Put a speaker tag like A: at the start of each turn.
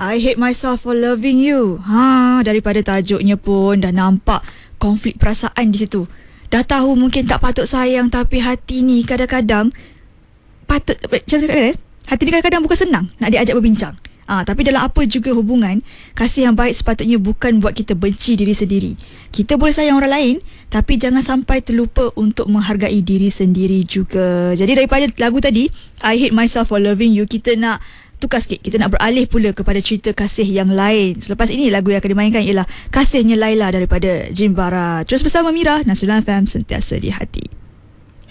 A: I hate myself for loving you. Daripada tajuknya pun dah nampak konflik perasaan di situ. Dah tahu mungkin tak patut sayang, tapi hati ni kadang-kadang patut, macam mana hati ni kadang-kadang bukan senang nak diajak berbincang. Tapi dalam apa juga hubungan, kasih yang baik sepatutnya bukan buat kita benci diri sendiri. Kita boleh sayang orang lain, tapi jangan sampai terlupa untuk menghargai diri sendiri juga. Jadi daripada lagu tadi, I hate myself for loving you, kita nak tukar sikit. Kita nak beralih pula kepada cerita kasih yang lain. Selepas ini, lagu yang akan dimainkan ialah Kasihnya Laila daripada Jimbara. Terus bersama Mira, Nasional FM, sentiasa di hati.